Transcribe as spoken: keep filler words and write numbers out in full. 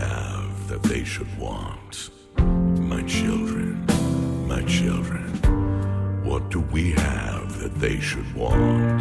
have that they should want? My children, my children, what do we have that they should want?